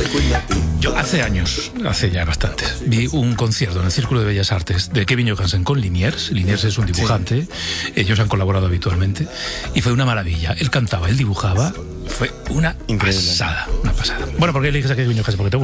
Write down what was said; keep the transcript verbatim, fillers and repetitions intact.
Yo hace años, hace ya bastantes, vi un concierto en el Círculo de Bellas Artes de Kevin Johansen con Liniers. Liniers es un dibujante, sí. Ellos han colaborado habitualmente y fue una maravilla. Él cantaba, él dibujaba, fue una Increíble. pasada, una pasada. Bueno, ¿por qué eliges a Kevin Johansen? Porque te